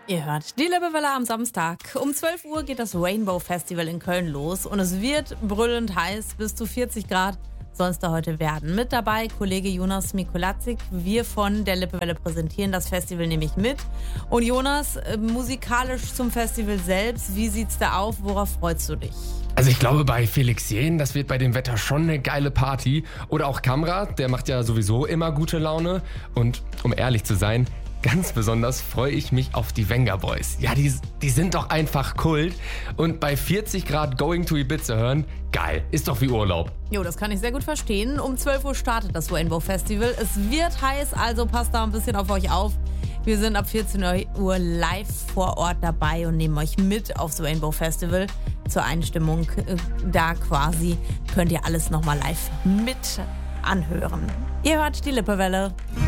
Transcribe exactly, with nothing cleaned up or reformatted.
Ihr hört die Lippewelle am Samstag. Um zwölf Uhr geht das Rainbow Festival in Köln los und es wird brüllend heiß, bis zu vierzig Grad soll es da heute werden. Mit dabei Kollege Jonas Mikulácik. Wir von der Lippewelle präsentieren das Festival nämlich mit. Und Jonas, äh, musikalisch zum Festival selbst, wie sieht's da auf? Worauf freust du dich? Also ich glaube, bei Felix Jähn, das wird bei dem Wetter schon eine geile Party. Oder auch Kamra, der macht ja sowieso immer gute Laune. Und um ehrlich zu sein, ganz besonders freue ich mich auf die Venga Boys. Ja, die, die sind doch einfach Kult. Und bei vierzig Grad Going to Ibiza hören, geil, ist doch wie Urlaub. Jo, das kann ich sehr gut verstehen. Um zwölf Uhr startet das Rainbow Festival. Es wird heiß, also passt da ein bisschen auf euch auf. Wir sind ab vierzehn Uhr live vor Ort dabei und nehmen euch mit aufs Rainbow Festival. Zur Einstimmung äh, da quasi könnt ihr alles nochmal live mit anhören. Ihr hört die Lippewelle.